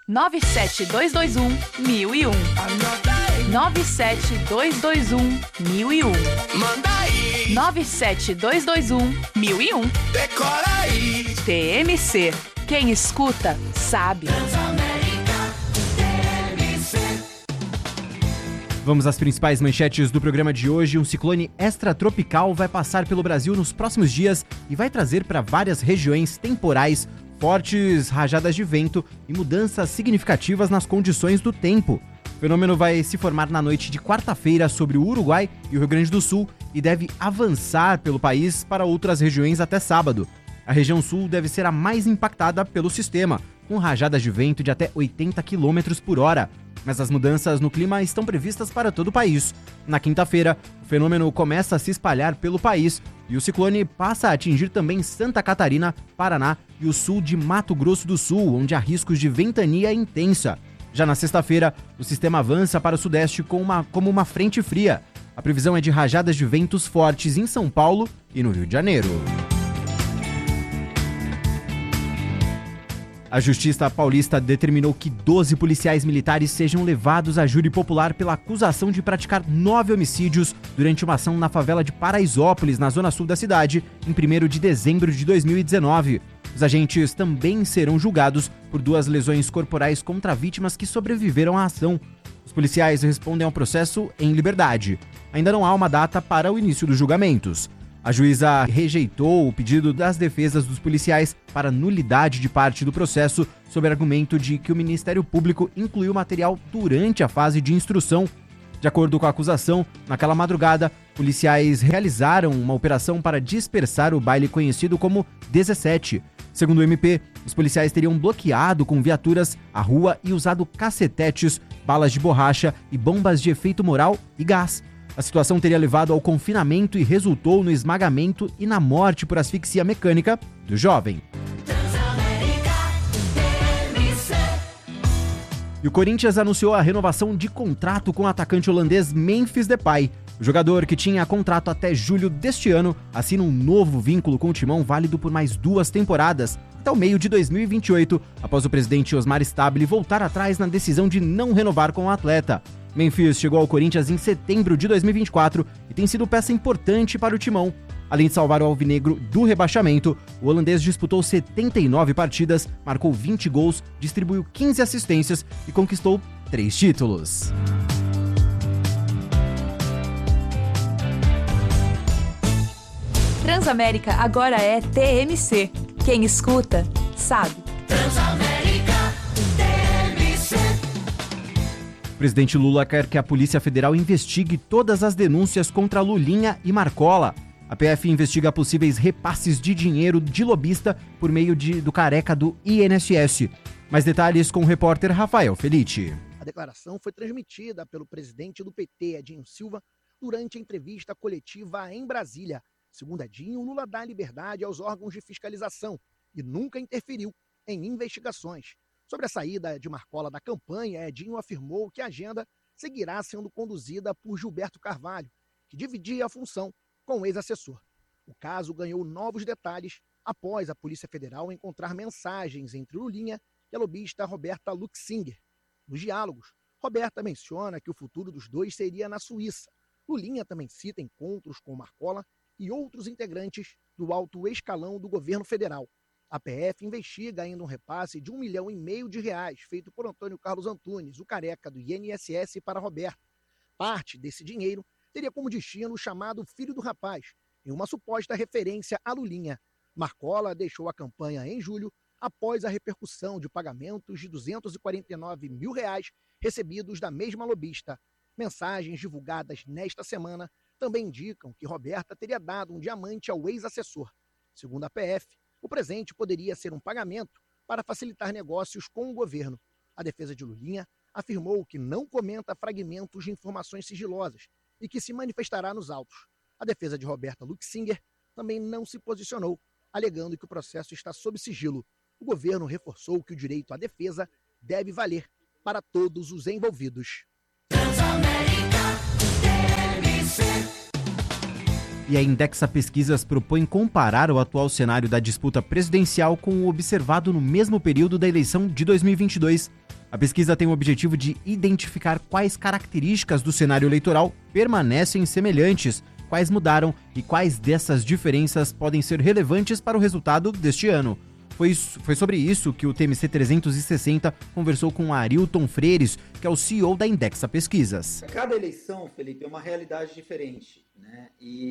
97221-1001. 97221-1001. Manda aí. 97221-1001. Decora aí. TMC. Quem escuta, sabe. Vamos às principais manchetes do programa de hoje. Um ciclone extratropical vai passar pelo Brasil nos próximos dias e vai trazer para várias regiões temporais fortes rajadas de vento e mudanças significativas nas condições do tempo. O fenômeno vai se formar na noite de quarta-feira sobre o Uruguai e o Rio Grande do Sul e deve avançar pelo país para outras regiões até sábado. A região sul deve ser a mais impactada pelo sistema, com rajadas de vento de até 80 km por hora. Mas as mudanças no clima estão previstas para todo o país. Na quinta-feira, o fenômeno começa a se espalhar pelo país e o ciclone passa a atingir também Santa Catarina, Paraná e o sul de Mato Grosso do Sul, onde há riscos de ventania intensa. Já na sexta-feira, o sistema avança para o sudeste como uma frente fria. A previsão é de rajadas de ventos fortes em São Paulo e no Rio de Janeiro. A Justiça Paulista determinou que 12 policiais militares sejam levados a júri popular pela acusação de praticar 9 homicídios durante uma ação na favela de Paraisópolis, na zona sul da cidade, em 1º de dezembro de 2019. Os agentes também serão julgados por 2 lesões corporais contra vítimas que sobreviveram à ação. Os policiais respondem ao processo em liberdade. Ainda não há uma data para o início dos julgamentos. A juíza rejeitou o pedido das defesas dos policiais para nulidade de parte do processo, sob argumento de que o Ministério Público incluiu material durante a fase de instrução. De acordo com a acusação, naquela madrugada, policiais realizaram uma operação para dispersar o baile conhecido como 17. Segundo o MP, os policiais teriam bloqueado com viaturas a rua e usado cacetetes, balas de borracha e bombas de efeito moral e gás. A situação teria levado ao confinamento e resultou no esmagamento e na morte por asfixia mecânica do jovem. E o Corinthians anunciou a renovação de contrato com o atacante holandês Memphis Depay. O jogador, que tinha contrato até julho deste ano, assina um novo vínculo com o timão válido por mais 2 temporadas, até o meio de 2028, após o presidente Osmar Stabile voltar atrás na decisão de não renovar com o atleta. Memphis chegou ao Corinthians em setembro de 2024 e tem sido peça importante para o timão. Além de salvar o alvinegro do rebaixamento, o holandês disputou 79 partidas, marcou 20 gols, distribuiu 15 assistências e conquistou 3 títulos. Transamérica agora é TMC. Quem escuta, sabe. Transamérica TMC. O presidente Lula quer que a Polícia Federal investigue todas as denúncias contra Lulinha e Marcola. A PF investiga possíveis repasses de dinheiro de lobista por meio do careca do INSS. Mais detalhes com o repórter Rafael Felitti. A declaração foi transmitida pelo presidente do PT, Edinho Silva, durante a entrevista coletiva em Brasília. Segundo Edinho, Lula dá liberdade aos órgãos de fiscalização e nunca interferiu em investigações. Sobre a saída de Marcola da campanha, Edinho afirmou que a agenda seguirá sendo conduzida por Gilberto Carvalho, que dividia a função com o ex-assessor. O caso ganhou novos detalhes após a Polícia Federal encontrar mensagens entre Lulinha e a lobista Roberta Luxinger. Nos diálogos, Roberta menciona que o futuro dos dois seria na Suíça. Lulinha também cita encontros com Marcola e outros integrantes do alto escalão do governo federal. A PF investiga ainda um repasse de R$1,5 milhão feito por Antônio Carlos Antunes, o careca do INSS, para Roberta. Parte desse dinheiro teria como destino o chamado filho do rapaz, em uma suposta referência a Lulinha. Marcola deixou a campanha em julho após a repercussão de pagamentos de R$249 mil recebidos da mesma lobista. Mensagens divulgadas nesta semana também indicam que Roberta teria dado um diamante ao ex-assessor. Segundo a PF, o presente poderia ser um pagamento para facilitar negócios com o governo. A defesa de Lulinha afirmou que não comenta fragmentos de informações sigilosas e que se manifestará nos autos. A defesa de Roberta Luxinger também não se posicionou, alegando que o processo está sob sigilo. O governo reforçou que o direito à defesa deve valer para todos os envolvidos. E a Indexa Pesquisas propõe comparar o atual cenário da disputa presidencial com o observado no mesmo período da eleição de 2022. A pesquisa tem o objetivo de identificar quais características do cenário eleitoral permanecem semelhantes, quais mudaram e quais dessas diferenças podem ser relevantes para o resultado deste ano. Foi sobre isso que o TMC 360 conversou com Arilton Freires, que é o CEO da Indexa Pesquisas. Cada eleição, Felipe, é uma realidade diferente, né?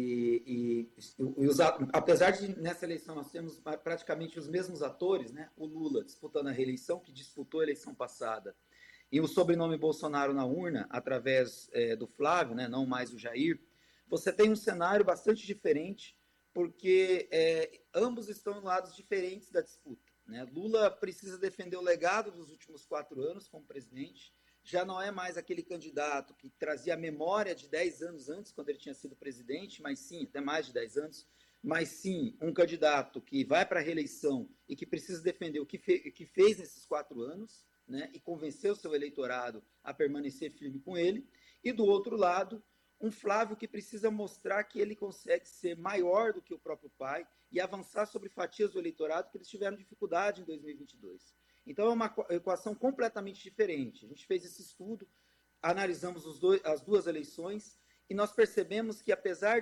Apesar de nessa eleição nós temos praticamente os mesmos atores, né? O Lula disputando a reeleição, que disputou a eleição passada, e o sobrenome Bolsonaro na urna, através do Flávio, né? Não mais o Jair, você tem um cenário bastante diferente, porque ambos estão em lados diferentes da disputa, né? Lula precisa defender o legado dos últimos 4 anos como presidente, já não é mais aquele candidato que trazia a memória de 10 anos antes, quando ele tinha sido presidente, mas sim, até mais de 10 anos, mas sim um candidato que vai para a reeleição e que precisa defender o que fez nesses 4 anos, né? E convencer o seu eleitorado a permanecer firme com ele, e do outro lado, um Flávio que precisa mostrar que ele consegue ser maior do que o próprio pai e avançar sobre fatias do eleitorado que eles tiveram dificuldade em 2022. Então é uma equação completamente diferente. A gente fez esse estudo, analisamos as duas eleições e nós percebemos que apesar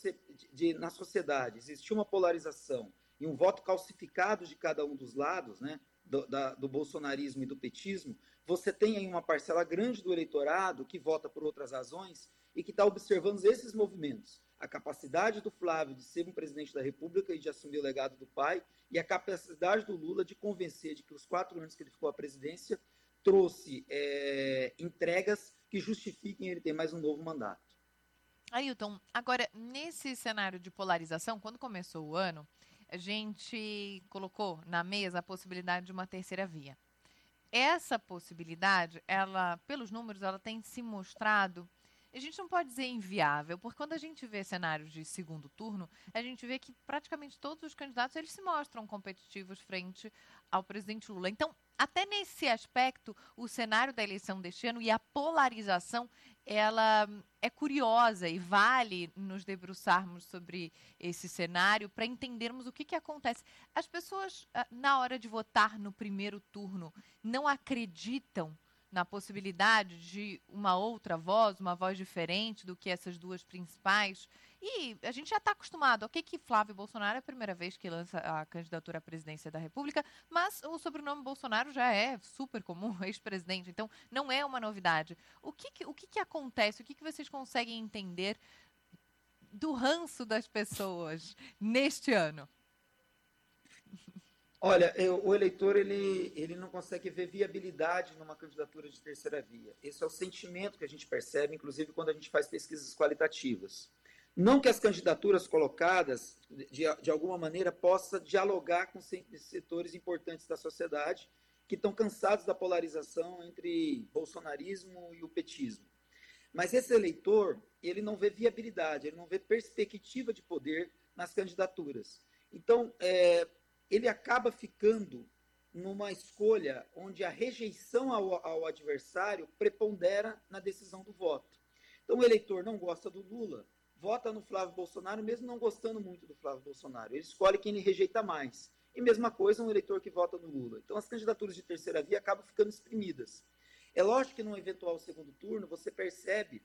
de na sociedade existir uma polarização e um voto calcificado de cada um dos lados, né, do bolsonarismo e do petismo, você tem aí uma parcela grande do eleitorado que vota por outras razões e que está observando esses movimentos. A capacidade do Flávio de ser um presidente da República e de assumir o legado do pai, e a capacidade do Lula de convencer de que os 4 anos que ele ficou à presidência trouxe entregas que justifiquem ele ter mais um novo mandato. Ailton, agora, nesse cenário de polarização, quando começou o ano, a gente colocou na mesa a possibilidade de uma terceira via. Essa possibilidade, ela, pelos números, ela tem se mostrado, a gente não pode dizer inviável, porque quando a gente vê cenários de segundo turno, a gente vê que praticamente todos os candidatos eles se mostram competitivos frente ao presidente Lula. Então, até nesse aspecto, o cenário da eleição deste ano e a polarização, ela é curiosa e vale nos debruçarmos sobre esse cenário para entendermos o que acontece. As pessoas, na hora de votar no primeiro turno, não acreditam na possibilidade de uma outra voz, uma voz diferente do que essas duas principais. E a gente já está acostumado. Ok que Flávio Bolsonaro é a primeira vez que lança a candidatura à presidência da República, mas o sobrenome Bolsonaro já é super comum, ex-presidente, então não é uma novidade. O que acontece? O que vocês conseguem entender do ranço das pessoas neste ano? Olha, o eleitor ele não consegue ver viabilidade numa candidatura de terceira via. Esse é o sentimento que a gente percebe, inclusive quando a gente faz pesquisas qualitativas. Não que as candidaturas colocadas, de alguma maneira, possam dialogar com setores importantes da sociedade que estão cansados da polarização entre bolsonarismo e o petismo. Mas esse eleitor, ele não vê viabilidade, ele não vê perspectiva de poder nas candidaturas. Então, ele acaba ficando numa escolha onde a rejeição ao adversário prepondera na decisão do voto. Então, o eleitor não gosta do Lula, vota no Flávio Bolsonaro, mesmo não gostando muito do Flávio Bolsonaro. Ele escolhe quem ele rejeita mais. E mesma coisa um eleitor que vota no Lula. Então, as candidaturas de terceira via acabam ficando exprimidas. É lógico que num eventual segundo turno, você percebe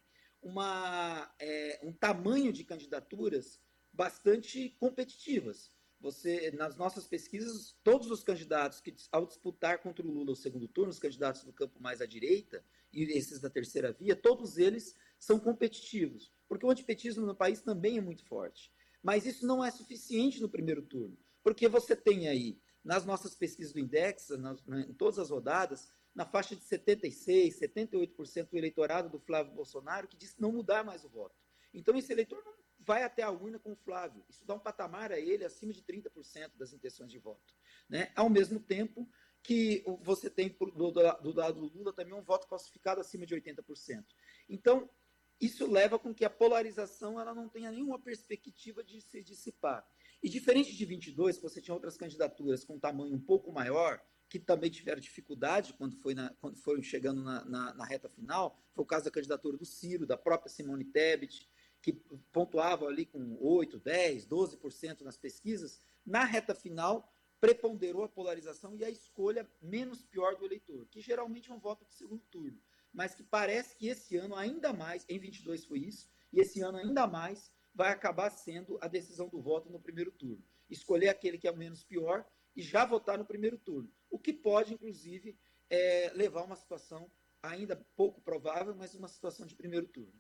um tamanho de candidaturas bastante competitivas. Nas nossas pesquisas, todos os candidatos que, ao disputar contra o Lula o segundo turno, os candidatos do campo mais à direita e esses da terceira via, todos eles são competitivos, porque o antipetismo no país também é muito forte. Mas isso não é suficiente no primeiro turno, porque você tem aí, nas nossas pesquisas do Indexa, em todas as rodadas, na faixa de 76%, 78% do eleitorado do Flávio Bolsonaro que diz não mudar mais o voto. Então, esse eleitor não vai até a urna com o Flávio. Isso dá um patamar a ele acima de 30% das intenções de voto, né? Ao mesmo tempo que você tem do lado do Lula também um voto classificado acima de 80%. Então, isso leva com que a polarização ela não tenha nenhuma perspectiva de se dissipar. E diferente de 22, que você tinha outras candidaturas com tamanho um pouco maior, que também tiveram dificuldade quando foram chegando na reta final, foi o caso da candidatura do Ciro, da própria Simone Tebet, que pontuavam ali com 8%, 10%, 12% nas pesquisas. Na reta final, preponderou a polarização e a escolha menos pior do eleitor, que geralmente é um voto de segundo turno, mas que parece que esse ano ainda mais, em 22 foi isso, e esse ano ainda mais vai acabar sendo a decisão do voto no primeiro turno. Escolher aquele que é o menos pior e já votar no primeiro turno, o que pode, inclusive, levar a uma situação ainda pouco provável, mas uma situação de primeiro turno.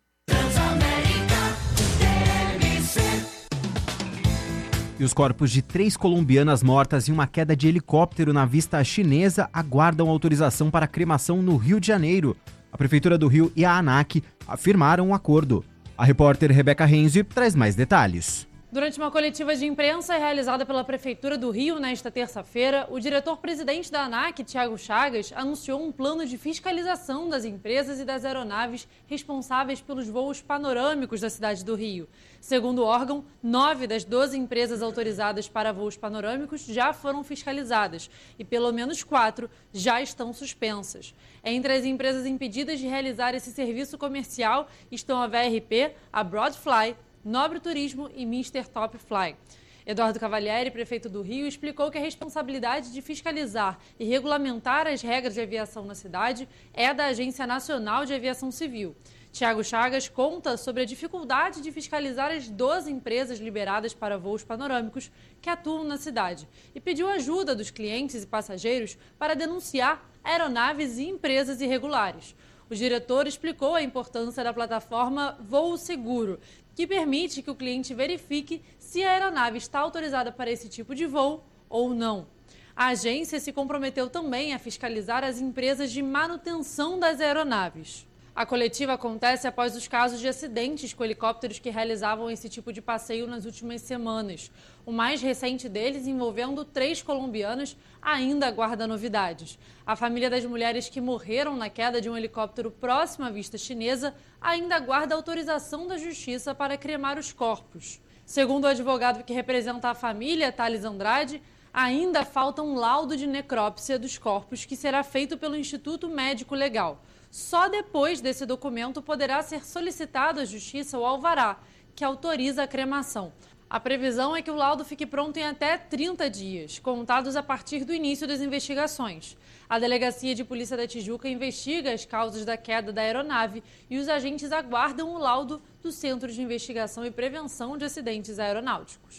E os corpos de 3 colombianas mortas em uma queda de helicóptero na vista chinesa aguardam autorização para cremação no Rio de Janeiro. A Prefeitura do Rio e a ANAC afirmaram um acordo. A repórter Rebeca Renzi traz mais detalhes. Durante uma coletiva de imprensa realizada pela Prefeitura do Rio nesta terça-feira, o diretor-presidente da ANAC, Thiago Chagas, anunciou um plano de fiscalização das empresas e das aeronaves responsáveis pelos voos panorâmicos da cidade do Rio. Segundo o órgão, 9 das 12 empresas autorizadas para voos panorâmicos já foram fiscalizadas e pelo menos 4 já estão suspensas. Entre as empresas impedidas de realizar esse serviço comercial estão a VRP, a Broadfly, Nobre Turismo e Mr. Top Fly. Eduardo Cavalieri, prefeito do Rio, explicou que a responsabilidade de fiscalizar e regulamentar as regras de aviação na cidade é da Agência Nacional de Aviação Civil. Thiago Chagas conta sobre a dificuldade de fiscalizar as 12 empresas liberadas para voos panorâmicos que atuam na cidade e pediu ajuda dos clientes e passageiros para denunciar aeronaves e empresas irregulares. O diretor explicou a importância da plataforma Voo Seguro, que permite que o cliente verifique se a aeronave está autorizada para esse tipo de voo ou não. A agência se comprometeu também a fiscalizar as empresas de manutenção das aeronaves. A coletiva acontece após os casos de acidentes com helicópteros que realizavam esse tipo de passeio nas últimas semanas. O mais recente deles, envolvendo 3 colombianas, ainda aguarda novidades. A família das mulheres que morreram na queda de um helicóptero próximo à vista chinesa ainda aguarda autorização da justiça para cremar os corpos. Segundo o advogado que representa a família, Thales Andrade, ainda falta um laudo de necrópsia dos corpos que será feito pelo Instituto Médico Legal. Só depois desse documento poderá ser solicitado à Justiça o alvará, que autoriza a cremação. A previsão é que o laudo fique pronto em até 30 dias, contados a partir do início das investigações. A Delegacia de Polícia da Tijuca investiga as causas da queda da aeronave e os agentes aguardam o laudo do Centro de Investigação e Prevenção de Acidentes Aeronáuticos.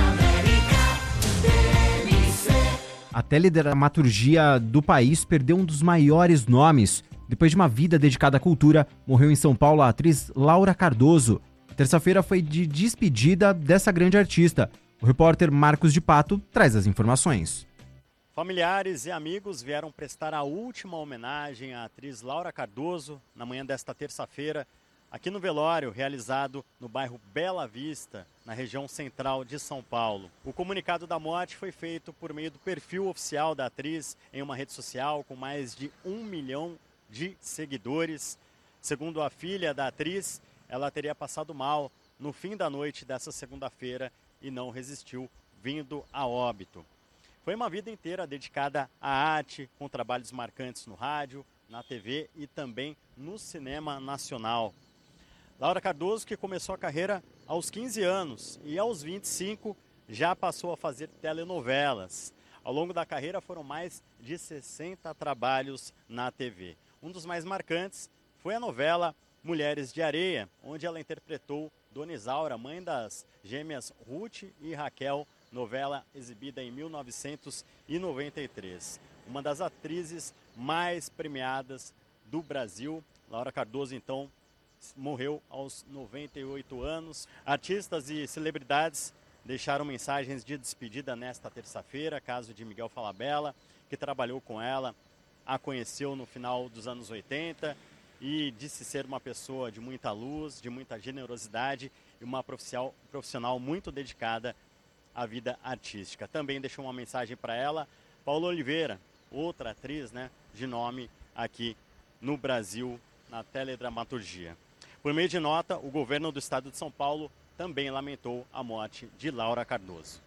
A teledramaturgia do país perdeu um dos maiores nomes. Depois de uma vida dedicada à cultura, morreu em São Paulo a atriz Laura Cardoso. A terça-feira foi de despedida dessa grande artista. O repórter Marcos de Pato traz as informações. Familiares e amigos vieram prestar a última homenagem à atriz Laura Cardoso na manhã desta terça-feira, aqui no velório realizado no bairro Bela Vista, na região central de São Paulo. O comunicado da morte foi feito por meio do perfil oficial da atriz em uma rede social com mais de 1 milhão de seguidores. Segundo a filha da atriz, ela teria passado mal no fim da noite dessa segunda-feira e não resistiu, vindo a óbito. Foi uma vida inteira dedicada à arte, com trabalhos marcantes no rádio, na TV e também no cinema nacional. Laura Cardoso, que começou a carreira aos 15 anos e aos 25 já passou a fazer telenovelas. Ao longo da carreira foram mais de 60 trabalhos na TV. Um dos mais marcantes foi a novela Mulheres de Areia, onde ela interpretou Dona Isaura, mãe das gêmeas Ruth e Raquel, novela exibida em 1993. Uma das atrizes mais premiadas do Brasil. Laura Cardoso, então, morreu aos 98 anos. Artistas e celebridades deixaram mensagens de despedida nesta terça-feira. Caso de Miguel Falabella, que trabalhou com ela, a conheceu no final dos anos 80 e disse ser uma pessoa de muita luz, de muita generosidade e uma profissional muito dedicada à vida artística. Também deixou uma mensagem para ela Paula Oliveira, outra atriz, de nome aqui no Brasil, na teledramaturgia. Por meio de nota, o governo do estado de São Paulo também lamentou a morte de Laura Cardoso.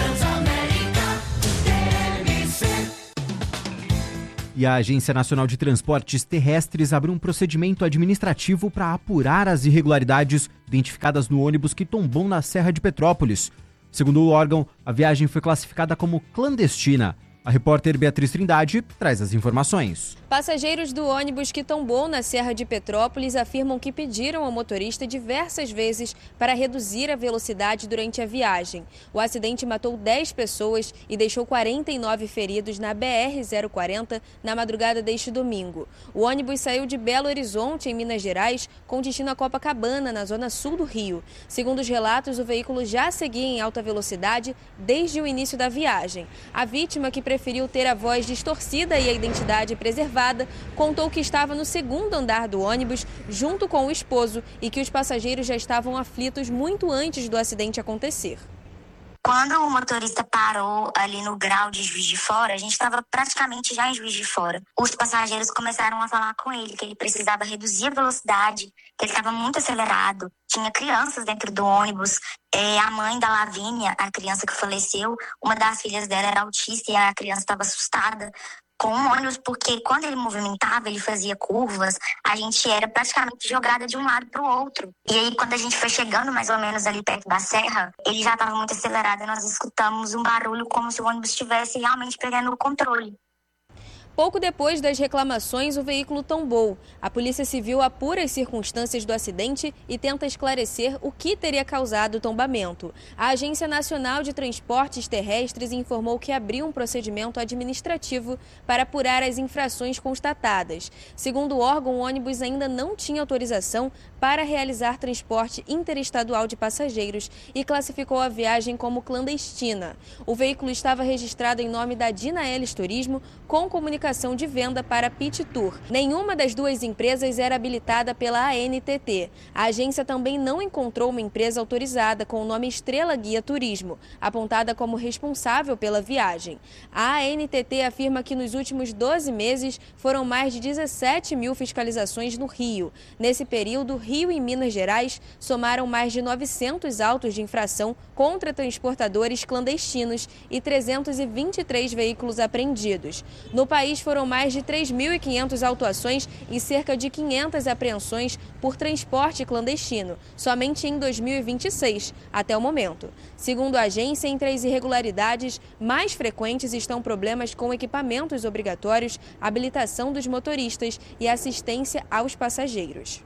E a Agência Nacional de Transportes Terrestres abriu um procedimento administrativo para apurar as irregularidades identificadas no ônibus que tombou na Serra de Petrópolis. Segundo o órgão, a viagem foi classificada como clandestina. A repórter Beatriz Trindade traz as informações. Passageiros do ônibus que tombou na Serra de Petrópolis afirmam que pediram ao motorista diversas vezes para reduzir a velocidade durante a viagem. O acidente matou 10 pessoas e deixou 49 feridos na BR-040 na madrugada deste domingo. O ônibus saiu de Belo Horizonte, em Minas Gerais, com destino a Copacabana, na zona sul do Rio. Segundo os relatos, o veículo já seguia em alta velocidade desde o início da viagem. A vítima, que preferiu ter a voz distorcida e a identidade preservada, contou que estava no segundo andar do ônibus junto com o esposo e que os passageiros já estavam aflitos muito antes do acidente acontecer. Quando o motorista parou ali no grau de Juiz de Fora, a gente estava praticamente já em Juiz de Fora. Os passageiros começaram a falar com ele que ele precisava reduzir a velocidade, que ele estava muito acelerado. Tinha crianças dentro do ônibus. A mãe da Lavínia, a criança que faleceu, uma das filhas dela era autista e a criança estava assustada com o ônibus, porque quando ele movimentava, ele fazia curvas, a gente era praticamente jogada de um lado para o outro. E aí, quando a gente foi chegando mais ou menos ali perto da serra, ele já estava muito acelerado e nós escutamos um barulho como se o ônibus estivesse realmente perdendo o controle. Pouco depois das reclamações, o veículo tombou. A Polícia Civil apura as circunstâncias do acidente e tenta esclarecer o que teria causado o tombamento. A Agência Nacional de Transportes Terrestres informou que abriu um procedimento administrativo para apurar as infrações constatadas. Segundo o órgão, o ônibus ainda não tinha autorização para realizar transporte interestadual de passageiros e classificou a viagem como clandestina. O veículo estava registrado em nome da Dinaelis Turismo, com comunicação de venda para Pit Tour. Nenhuma das duas empresas era habilitada pela ANTT. A agência também não encontrou uma empresa autorizada com o nome Estrela Guia Turismo, apontada como responsável pela viagem. A ANTT afirma que nos últimos 12 meses foram mais de 17 mil fiscalizações no Rio. Nesse período, Rio e Minas Gerais somaram mais de 900 autos de infração contra transportadores clandestinos e 323 veículos apreendidos. No país, foram mais de 3.500 autuações e cerca de 500 apreensões por transporte clandestino, somente em 2026, até o momento. Segundo a agência, entre as irregularidades mais frequentes estão problemas com equipamentos obrigatórios, habilitação dos motoristas e assistência aos passageiros.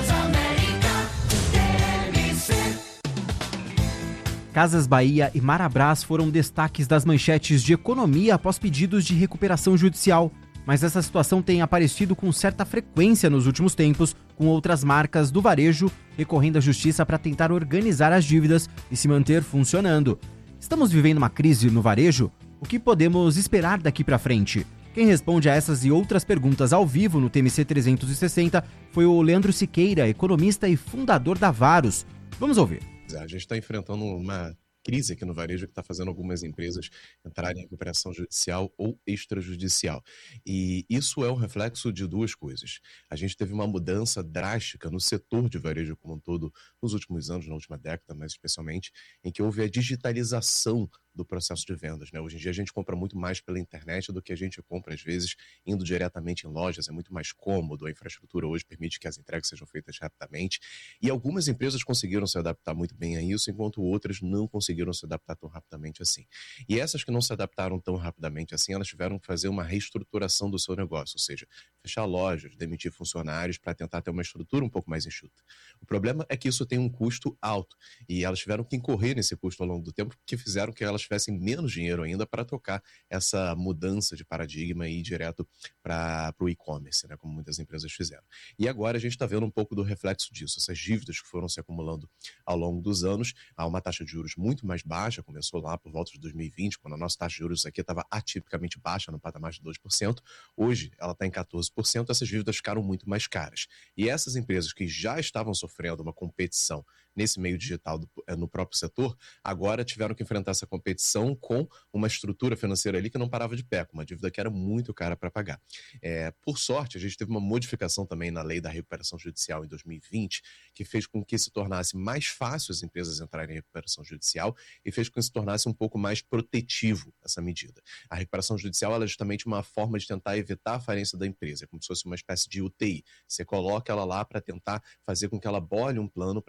Casas Bahia e Marabras foram destaques das manchetes de economia após pedidos de recuperação judicial. Mas essa situação tem aparecido com certa frequência nos últimos tempos, com outras marcas do varejo recorrendo à justiça para tentar organizar as dívidas e se manter funcionando. Estamos vivendo uma crise no varejo? O que podemos esperar daqui para frente? Quem responde a essas e outras perguntas ao vivo no TMC 360 foi o Leandro Siqueira, economista e fundador da Varos. Vamos ouvir. A gente está enfrentando uma crise aqui no varejo que está fazendo algumas empresas entrarem em recuperação judicial ou extrajudicial. E isso é um reflexo de duas coisas. A gente teve uma mudança drástica no setor de varejo como um todo nos últimos anos, na última década, mais especialmente, em que houve a digitalização do processo de vendas, né? Hoje em dia a gente compra muito mais pela internet do que a gente compra, às vezes, indo diretamente em lojas. É muito mais cômodo, a infraestrutura hoje permite que as entregas sejam feitas rapidamente. E algumas empresas conseguiram se adaptar muito bem a isso, enquanto outras não conseguiram se adaptar tão rapidamente assim. E essas que não se adaptaram tão rapidamente assim, elas tiveram que fazer uma reestruturação do seu negócio, ou seja, fechar lojas, demitir funcionários para tentar ter uma estrutura um pouco mais enxuta. O problema é que isso tem um custo alto e elas tiveram que incorrer nesse custo ao longo do tempo, que fizeram que elas tivessem menos dinheiro ainda para tocar essa mudança de paradigma e ir direto para o e-commerce, né, como muitas empresas fizeram. E agora a gente está vendo um pouco do reflexo disso, essas dívidas que foram se acumulando ao longo dos anos. Há uma taxa de juros muito mais baixa, começou lá por volta de 2020, quando a nossa taxa de juros aqui estava atipicamente baixa, no patamar de 2%. Hoje ela está em 14%, essas dívidas ficaram muito mais caras. E essas empresas que já estavam sofrendo uma competição nesse meio digital no próprio setor, agora tiveram que enfrentar essa competição com uma estrutura financeira ali que não parava de pé, com uma dívida que era muito cara para pagar. Por sorte, a gente teve uma modificação também na lei da recuperação judicial em 2020, que fez com que se tornasse mais fácil as empresas entrarem em recuperação judicial e fez com que se tornasse um pouco mais protetivo essa medida. A recuperação judicial ela é justamente uma forma de tentar evitar a falência da empresa, como se fosse uma espécie de UTI. Você coloca ela lá para tentar fazer com que ela bole um plano para que ela consiga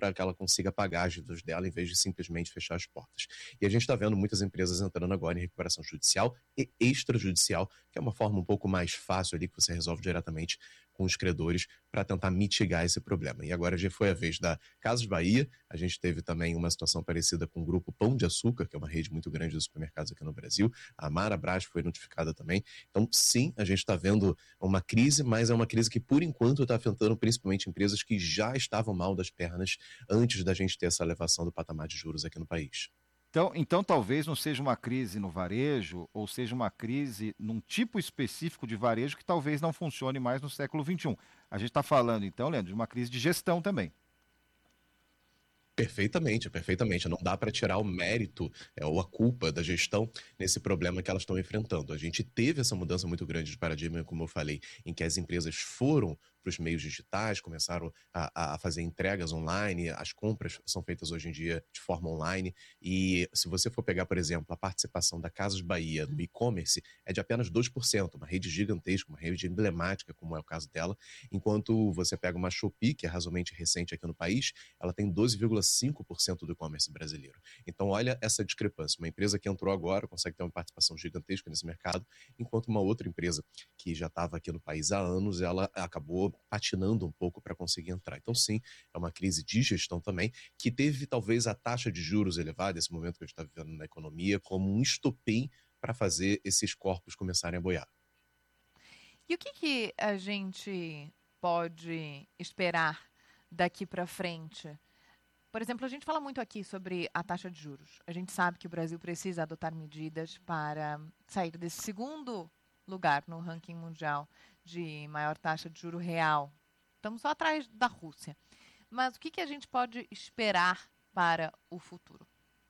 consiga pagar as dívidas dela em vez de simplesmente fechar as portas. E a gente está vendo muitas empresas entrando agora em recuperação judicial e extrajudicial, que é uma forma um pouco mais fácil ali que você resolve diretamente com os credores para tentar mitigar esse problema. E agora já foi a vez da Casas Bahia, a gente teve também uma situação parecida com o grupo Pão de Açúcar, que é uma rede muito grande de supermercados aqui no Brasil, a Marabras foi notificada também. Então, sim, a gente está vendo uma crise, mas é uma crise que, por enquanto, está afetando principalmente empresas que já estavam mal das pernas antes da gente ter essa elevação do patamar de juros aqui no país. Então talvez não seja uma crise no varejo, ou seja uma crise num tipo específico de varejo que talvez não funcione mais no século XXI. A gente está falando, então, Leandro, de uma crise de gestão também. Perfeitamente. Não dá para tirar o mérito ou a culpa da gestão nesse problema que elas estão enfrentando. A gente teve essa mudança muito grande de paradigma, como eu falei, em que as empresas foram para os meios digitais, começaram a fazer entregas online, as compras são feitas hoje em dia de forma online, e se você for pegar, por exemplo, a participação da Casas Bahia no e-commerce é de apenas 2%, uma rede gigantesca, uma rede emblemática, como é o caso dela, enquanto você pega uma Shopee, que é razoavelmente recente aqui no país, ela tem 12,5% do e-commerce brasileiro. Então, olha essa discrepância. Uma empresa que entrou agora consegue ter uma participação gigantesca nesse mercado, enquanto uma outra empresa que já estava aqui no país há anos, ela acabou patinando um pouco para conseguir entrar. Então, sim, é uma crise de gestão também, que teve talvez a taxa de juros elevada, esse momento que a gente está vivendo na economia, como um estopim para fazer esses corpos começarem a boiar. E o que a gente pode esperar daqui para frente? Por exemplo, a gente fala muito aqui sobre a taxa de juros. A gente sabe que o Brasil precisa adotar medidas para sair desse segundo lugar no ranking mundial de maior taxa de juro real. Estamos só atrás da Rússia. Mas o que a gente pode esperar para o futuro?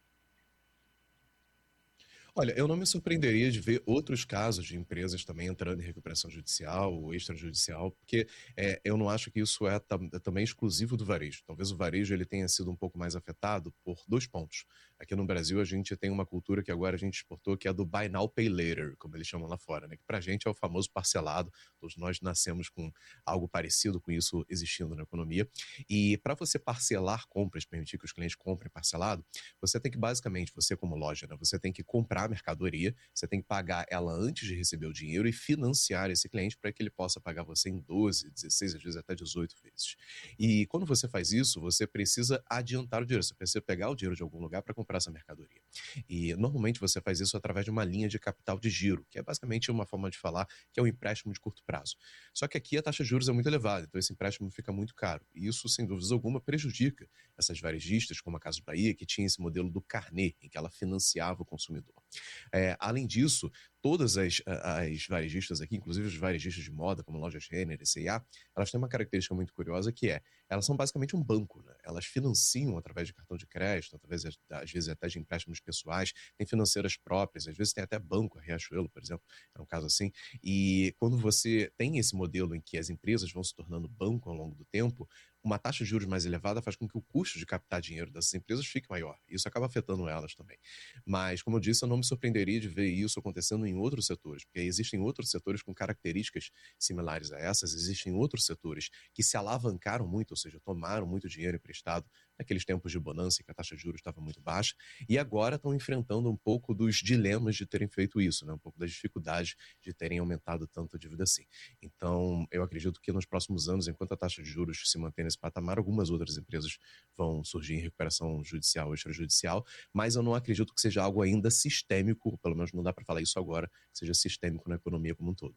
Olha, eu não me surpreenderia de ver outros casos de empresas também entrando em recuperação judicial ou extrajudicial, porque eu não acho que isso é também exclusivo do varejo. Talvez o varejo ele tenha sido um pouco mais afetado por 2 pontos. Aqui no Brasil a gente tem uma cultura que agora a gente exportou, que é do Buy Now, Pay Later, como eles chamam lá fora, né? Que pra gente é o famoso parcelado. Todos nós nascemos com algo parecido com isso existindo na economia. E para você parcelar compras, permitir que os clientes comprem parcelado, você tem que basicamente, você como loja, né? Você tem que comprar a mercadoria, você tem que pagar ela antes de receber o dinheiro e financiar esse cliente para que ele possa pagar você em 12, 16, às vezes até 18 vezes. E quando você faz isso, você precisa adiantar o dinheiro, você precisa pegar o dinheiro de algum lugar para comprar essa mercadoria. E normalmente você faz isso através de uma linha de capital de giro, que é basicamente uma forma de falar que é um empréstimo de curto prazo. Só que aqui a taxa de juros é muito elevada, então esse empréstimo fica muito caro. E isso, sem dúvida alguma, prejudica essas varejistas, como a Casas Bahia, que tinha esse modelo do carnê, em que ela financiava o consumidor. Além disso, todas as varejistas aqui, inclusive os varejistas de moda, como Lojas Renner e C&A, elas têm uma característica muito curiosa que elas são basicamente um banco, né? Elas financiam através de cartão de crédito, através, às vezes, até de empréstimos pessoais, tem financeiras próprias, às vezes tem até banco, a Riachuelo, por exemplo, é um caso assim. E quando você tem esse modelo em que as empresas vão se tornando banco ao longo do tempo, uma taxa de juros mais elevada faz com que o custo de captar dinheiro dessas empresas fique maior. Isso acaba afetando elas também. Mas, como eu disse, eu não me surpreenderia de ver isso acontecendo em outros setores, porque existem outros setores com características similares a essas, existem outros setores que se alavancaram muito, ou seja, tomaram muito dinheiro emprestado naqueles tempos de bonança em que a taxa de juros estava muito baixa, e agora estão enfrentando um pouco dos dilemas de terem feito isso, né? Um pouco das dificuldades de terem aumentado tanto a dívida assim. Então, eu acredito que nos próximos anos, enquanto a taxa de juros se mantém nesse patamar, algumas outras empresas vão surgir em recuperação judicial ou extrajudicial, mas eu não acredito que seja algo ainda sistêmico, pelo menos não dá para falar isso agora, que seja sistêmico na economia como um todo.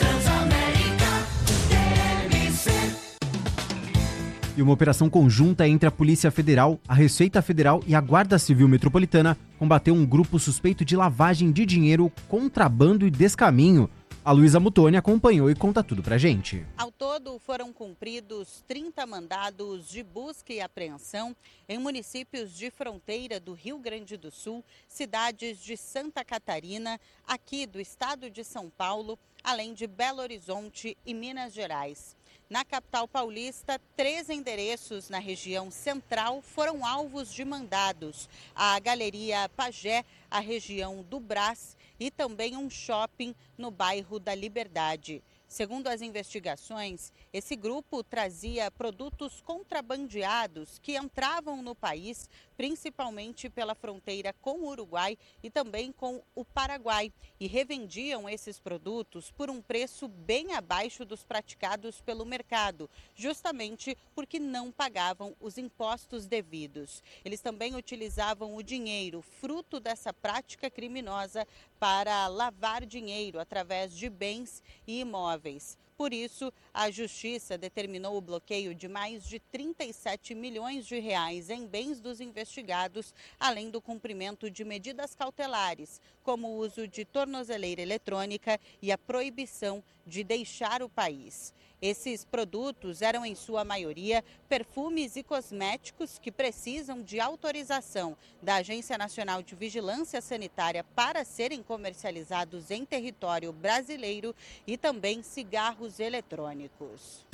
E uma operação conjunta entre a Polícia Federal, a Receita Federal e a Guarda Civil Metropolitana combateu um grupo suspeito de lavagem de dinheiro, contrabando e descaminho. A Luísa Mutoni acompanhou e conta tudo pra gente. Ao todo, foram cumpridos 30 mandados de busca e apreensão em municípios de fronteira do Rio Grande do Sul, cidades de Santa Catarina, aqui do estado de São Paulo, além de Belo Horizonte e Minas Gerais. Na capital paulista, 3 endereços na região central foram alvos de mandados. A Galeria Pagé, a região do Brás e também um shopping no bairro da Liberdade. Segundo as investigações, esse grupo trazia produtos contrabandeados que entravam no país, principalmente pela fronteira com o Uruguai e também com o Paraguai, e revendiam esses produtos por um preço bem abaixo dos praticados pelo mercado, justamente porque não pagavam os impostos devidos. Eles também utilizavam o dinheiro, fruto dessa prática criminosa, para lavar dinheiro através de bens e imóveis. Por isso, a Justiça determinou o bloqueio de mais de 37 milhões de reais em bens dos investigados, além do cumprimento de medidas cautelares, como o uso de tornozeleira eletrônica e a proibição de deixar o país. Esses produtos eram, em sua maioria, perfumes e cosméticos que precisam de autorização da Agência Nacional de Vigilância Sanitária para serem comercializados em território brasileiro e também cigarros eletrônicos.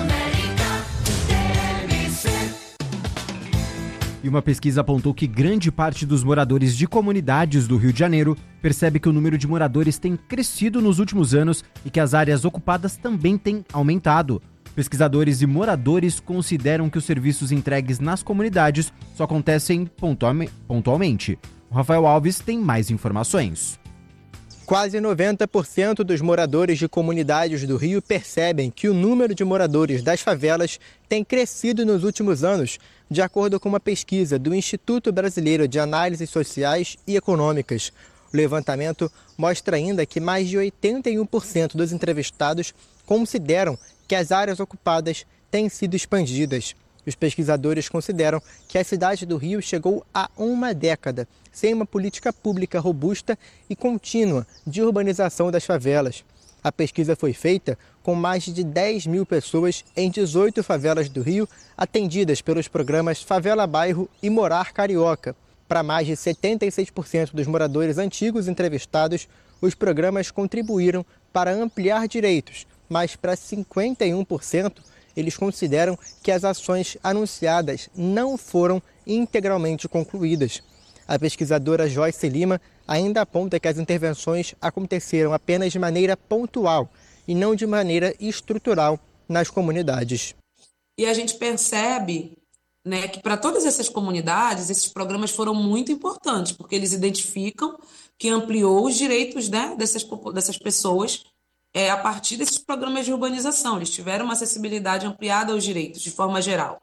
E uma pesquisa apontou que grande parte dos moradores de comunidades do Rio de Janeiro percebe que o número de moradores tem crescido nos últimos anos e que as áreas ocupadas também têm aumentado. Pesquisadores e moradores consideram que os serviços entregues nas comunidades só acontecem pontualmente. O Rafael Alves tem mais informações. Quase 90% dos moradores de comunidades do Rio percebem que o número de moradores das favelas tem crescido nos últimos anos, de acordo com uma pesquisa do Instituto Brasileiro de Análises Sociais e Econômicas. O levantamento mostra ainda que mais de 81% dos entrevistados consideram que as áreas ocupadas têm sido expandidas. Os pesquisadores consideram que a cidade do Rio chegou a uma década sem uma política pública robusta e contínua de urbanização das favelas. A pesquisa foi feita com mais de 10 mil pessoas em 18 favelas do Rio, atendidas pelos programas Favela Bairro e Morar Carioca. Para mais de 76% dos moradores antigos entrevistados, os programas contribuíram para ampliar direitos, mas para 51%, eles consideram que as ações anunciadas não foram integralmente concluídas. A pesquisadora Joyce Lima ainda aponta que as intervenções aconteceram apenas de maneira pontual e não de maneira estrutural nas comunidades. E a gente percebe, né, que para todas essas comunidades, esses programas foram muito importantes, porque eles identificam que ampliou os direitos, né, dessas pessoas a partir desses programas de urbanização. Eles tiveram uma acessibilidade ampliada aos direitos, de forma geral.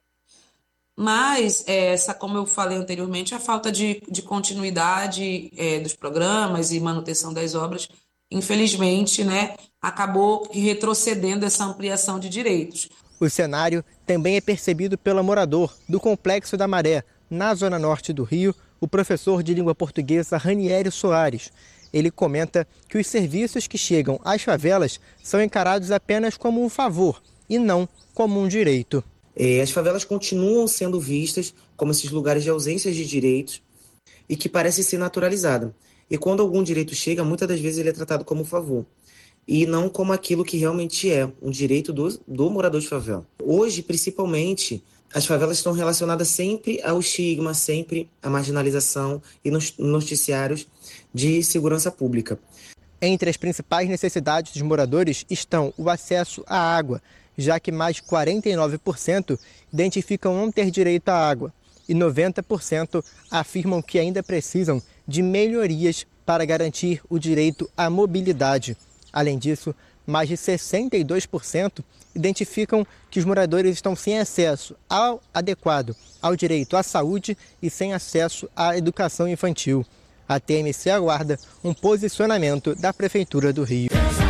Mas, como eu falei anteriormente, a falta de continuidade dos programas e manutenção das obras, infelizmente, né, acabou retrocedendo essa ampliação de direitos. O cenário também é percebido pelo morador do Complexo da Maré, na zona norte do Rio, o professor de língua portuguesa Ranieri Soares. Ele comenta que os serviços que chegam às favelas são encarados apenas como um favor e não como um direito. As favelas continuam sendo vistas como esses lugares de ausência de direitos e que parecem ser naturalizados. E quando algum direito chega, muitas das vezes ele é tratado como um favor e não como aquilo que realmente é um direito do morador de favela. Hoje, principalmente, as favelas estão relacionadas sempre ao estigma, sempre à marginalização e nos noticiários de segurança pública. Entre as principais necessidades dos moradores estão o acesso à água, já que mais de 49% identificam não ter direito à água e 90% afirmam que ainda precisam de melhorias para garantir o direito à mobilidade. Além disso, mais de 62% identificam que os moradores estão sem acesso adequado ao direito à saúde e sem acesso à educação infantil. A TMC aguarda um posicionamento da Prefeitura do Rio.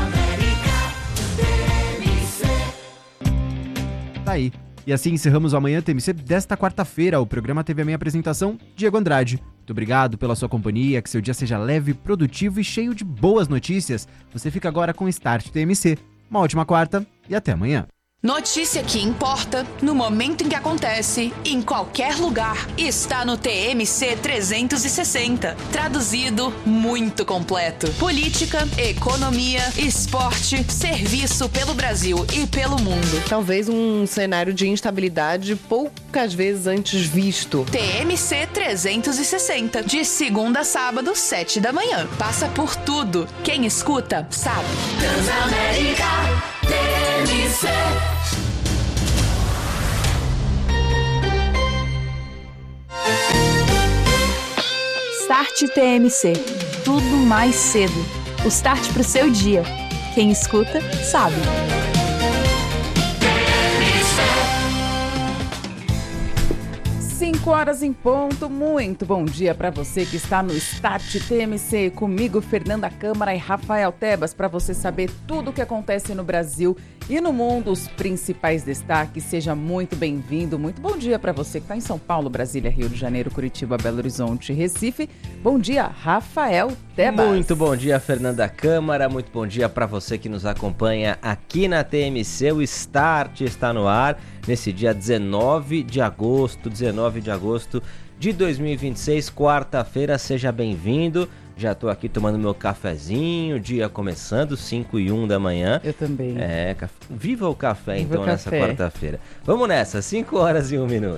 Tá aí. E assim encerramos o Amanhã TMC desta quarta-feira. O programa teve a minha apresentação, Diego Andrade. Muito obrigado pela sua companhia, que seu dia seja leve, produtivo e cheio de boas notícias. Você fica agora com o Start TMC. Uma ótima quarta e até amanhã. Notícia que importa, no momento em que acontece, em qualquer lugar, está no TMC 360. Traduzido, muito completo. Política, economia, esporte, serviço pelo Brasil e pelo mundo. Talvez um cenário de instabilidade poucas vezes antes visto. TMC 360, de segunda a sábado, 7 da manhã. Passa por tudo. Quem escuta, sabe. Transamérica TMC. Start TMC. Tudo mais cedo. O start pro seu dia. Quem escuta, sabe. 5 horas em ponto, muito bom dia para você que está no Start TMC, comigo Fernanda Câmara e Rafael Tebas, para você saber tudo o que acontece no Brasil e no mundo, os principais destaques. Seja muito bem-vindo, muito bom dia para você que está em São Paulo, Brasília, Rio de Janeiro, Curitiba, Belo Horizonte, Recife. Bom dia, Rafael Tebas. Muito bom dia, Fernanda Câmara, muito bom dia para você que nos acompanha aqui na TMC. O Start está no ar nesse dia 19 de agosto de 2026, quarta-feira. Seja bem-vindo. Já estou aqui tomando meu cafezinho, dia começando, 5h01 da manhã. Eu também. Viva o café, Viva então, o nessa café. quarta-feira. Vamos nessa, 5 horas e 1 minuto.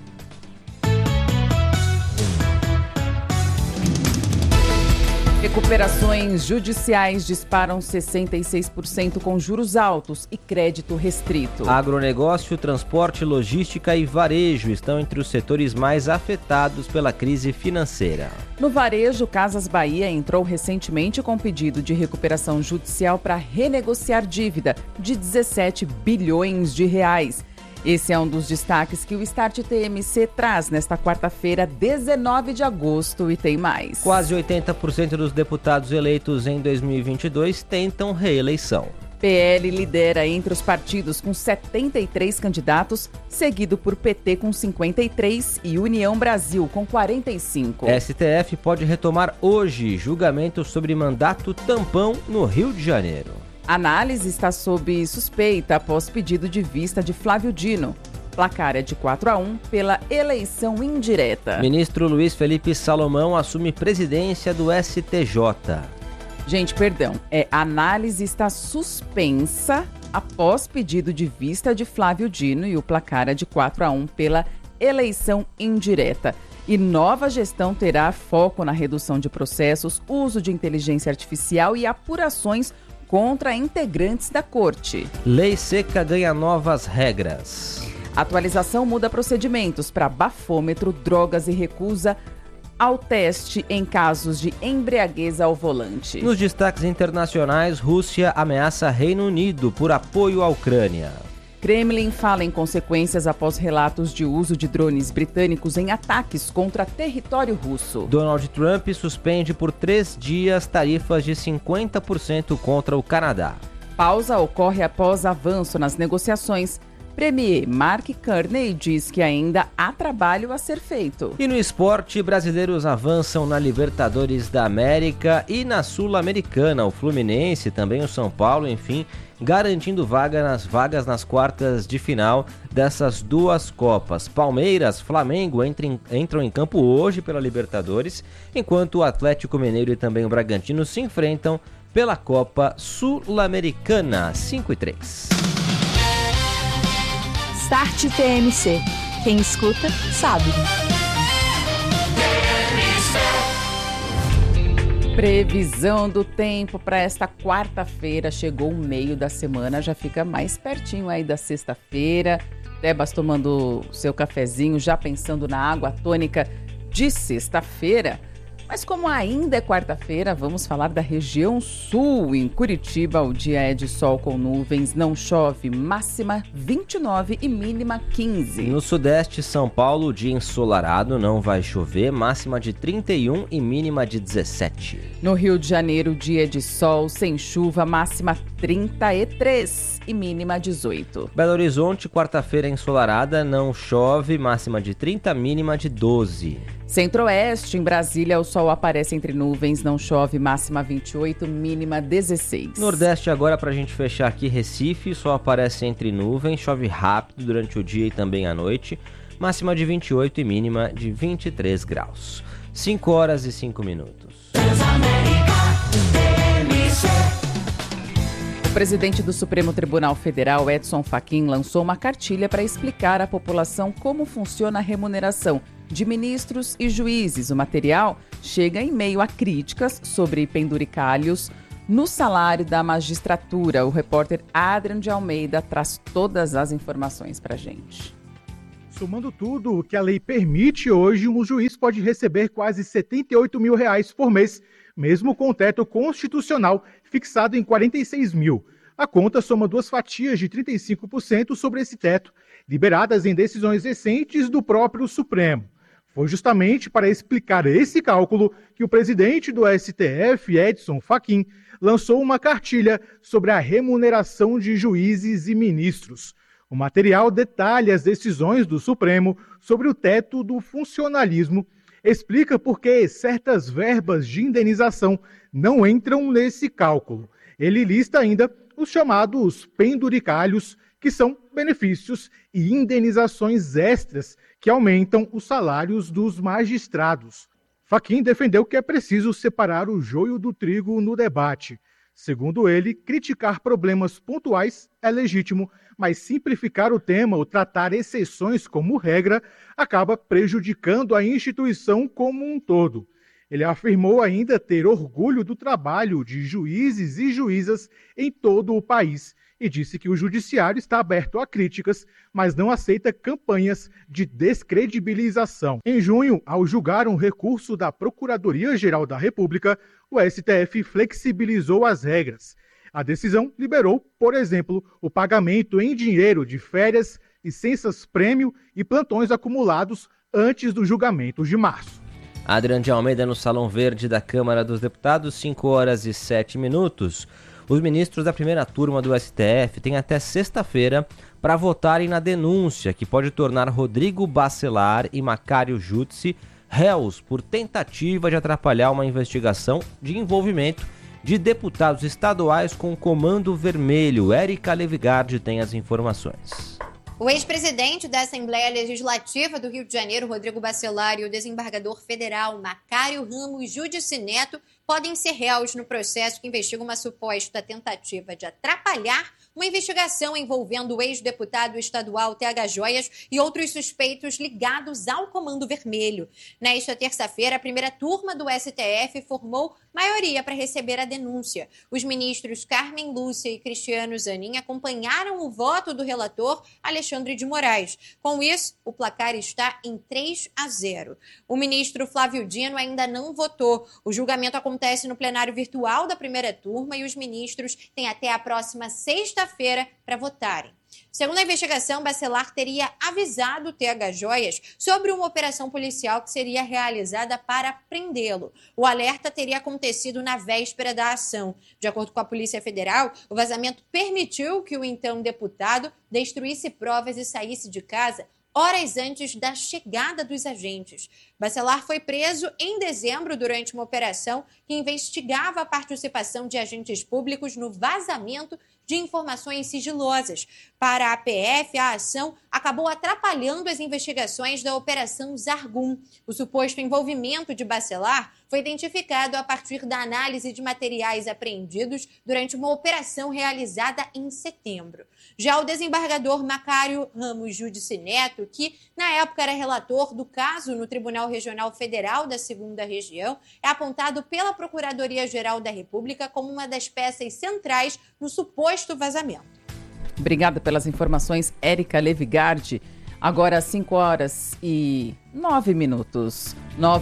Recuperações judiciais disparam 66% com juros altos e crédito restrito. Agronegócio, transporte, logística e varejo estão entre os setores mais afetados pela crise financeira. No varejo, Casas Bahia entrou recentemente com pedido de recuperação judicial para renegociar dívida de 17 bilhões de reais. Esse é um dos destaques que o Start TMC traz nesta quarta-feira, 19 de agosto, e tem mais. Quase 80% dos deputados eleitos em 2022 tentam reeleição. PL lidera entre os partidos com 73 candidatos, seguido por PT com 53 e União Brasil com 45. STF pode retomar hoje julgamento sobre mandato tampão no Rio de Janeiro. Análise está sob suspeita após pedido de vista de Flávio Dino. Placar é de 4-1 pela eleição indireta. Ministro Luiz Felipe Salomão assume presidência do STJ. Gente, perdão. Análise está suspensa após pedido de vista de Flávio Dino e o placar é de 4-1 pela eleição indireta. E nova gestão terá foco na redução de processos, uso de inteligência artificial e apurações contra integrantes da corte. Lei seca ganha novas regras. Atualização muda procedimentos para bafômetro, drogas e recusa ao teste em casos de embriaguez ao volante. Nos destaques internacionais, Rússia ameaça Reino Unido por apoio à Ucrânia. Kremlin fala em consequências após relatos de uso de drones britânicos em ataques contra território russo. Donald Trump suspende por 3 dias tarifas de 50% contra o Canadá. Pausa ocorre após avanço nas negociações. Premier Mark Carney diz que ainda há trabalho a ser feito. E no esporte, brasileiros avançam na Libertadores da América e na Sul-Americana. O Fluminense, também o São Paulo, enfim, garantindo vagas nas quartas de final dessas duas Copas. Palmeiras, Flamengo entram em campo hoje pela Libertadores, enquanto o Atlético Mineiro e também o Bragantino se enfrentam pela Copa Sul-Americana. 5-3. Start TMC. Quem escuta, sabe. Previsão do tempo para esta quarta-feira. Chegou o meio da semana, já fica mais pertinho aí da sexta-feira. Tebas tomando seu cafezinho, já pensando na água tônica de sexta-feira. Mas como ainda é quarta-feira, vamos falar da região sul. Em Curitiba, o dia é de sol com nuvens, não chove, máxima 29 e mínima 15. No sudeste, São Paulo, dia ensolarado, não vai chover, máxima de 31 e mínima de 17. No Rio de Janeiro, dia de sol, sem chuva, máxima 33 e mínima 18. Belo Horizonte, quarta-feira ensolarada, não chove, máxima de 30, mínima de 12. Centro-Oeste, em Brasília, o sol aparece entre nuvens, não chove, máxima 28, mínima 16. Nordeste agora, pra gente fechar aqui, Recife, sol aparece entre nuvens, chove rápido durante o dia e também à noite, máxima de 28 e mínima de 23 graus. 5 horas e 5 minutos. O presidente do Supremo Tribunal Federal, Edson Fachin, lançou uma cartilha para explicar à população como funciona a remuneração de ministros e juízes. O material chega em meio a críticas sobre penduricalhos no salário da magistratura. O repórter Adrian de Almeida traz todas as informações para a gente. Somando tudo o que a lei permite, hoje um juiz pode receber quase R$78 mil por mês, mesmo com o teto constitucional fixado em 46 mil. A conta soma 2 fatias de 35% sobre esse teto, liberadas em decisões recentes do próprio Supremo. Foi justamente para explicar esse cálculo que o presidente do STF, Edson Fachin, lançou uma cartilha sobre a remuneração de juízes e ministros. O material detalha as decisões do Supremo sobre o teto do funcionalismo, explica por que certas verbas de indenização não entram nesse cálculo. Ele lista ainda os chamados penduricalhos, que são benefícios e indenizações extras que aumentam os salários dos magistrados. Fachin defendeu que é preciso separar o joio do trigo no debate. Segundo ele, criticar problemas pontuais é legítimo, mas simplificar o tema ou tratar exceções como regra acaba prejudicando a instituição como um todo. Ele afirmou ainda ter orgulho do trabalho de juízes e juízas em todo o país e disse que o judiciário está aberto a críticas, mas não aceita campanhas de descredibilização. Em junho, ao julgar um recurso da Procuradoria-Geral da República, o STF flexibilizou as regras. A decisão liberou, por exemplo, o pagamento em dinheiro de férias, licenças-prêmio e plantões acumulados antes do julgamento de março. Adrian de Almeida no Salão Verde da Câmara dos Deputados, 5 horas e 7 minutos. Os ministros da primeira turma do STF têm até sexta-feira para votarem na denúncia que pode tornar Rodrigo Bacelar e Macário Jutsi réus por tentativa de atrapalhar uma investigação de envolvimento de deputados estaduais com o Comando Vermelho. Érica Levigardi tem as informações. O ex-presidente da Assembleia Legislativa do Rio de Janeiro, Rodrigo Bacelar, e o desembargador federal Macário Ramos Judici Neto podem ser réus no processo que investiga uma suposta tentativa de atrapalhar uma investigação envolvendo o ex-deputado estadual TH Joias e outros suspeitos ligados ao Comando Vermelho. Nesta terça-feira, a primeira turma do STF formou maioria para receber a denúncia. Os ministros Carmen Lúcia e Cristiano Zanin acompanharam o voto do relator Alexandre de Moraes. Com isso, o placar está em 3-0. O ministro Flávio Dino ainda não votou. O julgamento acontece no plenário virtual da primeira turma e os ministros têm até a próxima sexta-feira para votarem. Segundo a investigação, Bacelar teria avisado o TH Joias sobre uma operação policial que seria realizada para prendê-lo. O alerta teria acontecido na véspera da ação. De acordo com a Polícia Federal, o vazamento permitiu que o então deputado destruísse provas e saísse de casa horas antes da chegada dos agentes. Bacelar foi preso em dezembro durante uma operação que investigava a participação de agentes públicos no vazamento de informações sigilosas. Para a PF, a ação acabou atrapalhando as investigações da Operação Zargum. O suposto envolvimento de Bacelar foi identificado a partir da análise de materiais apreendidos durante uma operação realizada em setembro. Já o desembargador Macário Ramos Judici Neto, que na época era relator do caso no Tribunal Regional Federal da 2ª Região, é apontado pela Procuradoria-Geral da República como uma das peças centrais no suposto vazamento. Obrigada pelas informações, Érica Levigardi. Agora, 5 horas e 9 minutos.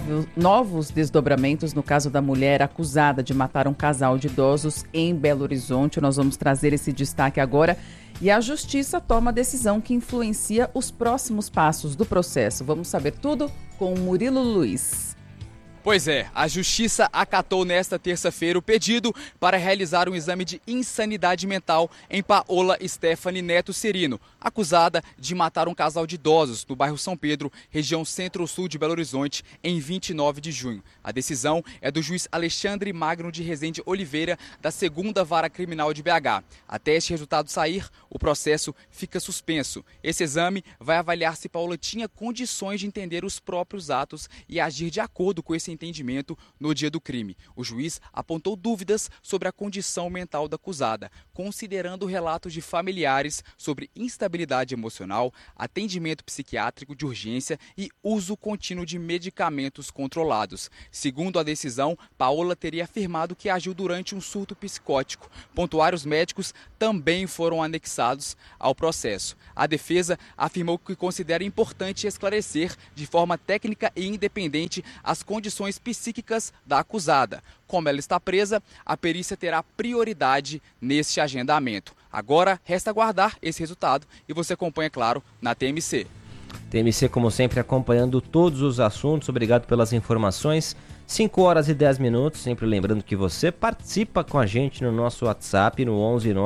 Novos desdobramentos no caso da mulher acusada de matar um casal de idosos em Belo Horizonte. Nós vamos trazer esse destaque agora. E a Justiça toma decisão que influencia os próximos passos do processo. Vamos saber tudo com o Murilo Luiz. Pois é, a Justiça acatou nesta terça-feira o pedido para realizar um exame de insanidade mental em Paola Stephanie Neto Serino, acusada de matar um casal de idosos no bairro São Pedro, região centro-sul de Belo Horizonte, em 29 de junho. A decisão é do juiz Alexandre Magno de Rezende Oliveira, da 2ª Vara Criminal de BH. Até este resultado sair, o processo fica suspenso. Esse exame vai avaliar se Paola tinha condições de entender os próprios atos e agir de acordo com esse entendimento no dia do crime. O juiz apontou dúvidas sobre a condição mental da acusada, considerando relatos de familiares sobre instabilidade emocional, atendimento psiquiátrico de urgência e uso contínuo de medicamentos controlados. Segundo a decisão, Paola teria afirmado que agiu durante um surto psicótico. Pontuários médicos também foram anexados ao processo. A defesa afirmou que considera importante esclarecer de forma técnica e independente as condições psíquicas da acusada. Como ela está presa, a perícia terá prioridade neste agendamento. Agora, resta aguardar esse resultado e você acompanha, claro, na TMC. TMC, como sempre, acompanhando todos os assuntos. Obrigado pelas informações. 5 horas e 10 minutos. Sempre lembrando que você participa com a gente no nosso WhatsApp, no